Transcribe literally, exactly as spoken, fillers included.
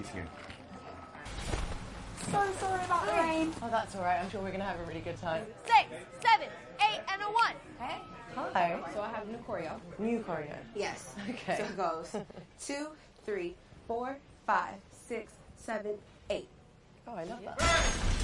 you. So sorry about the rain. Oh, that's all right. I'm sure we're going to have a really good time. Six, seven, eight, and a one. Okay. Hi. So I have new choreo. New choreo. Yes. Okay. So it goes two, three, four, five, six, seven, eight. Oh, I love that.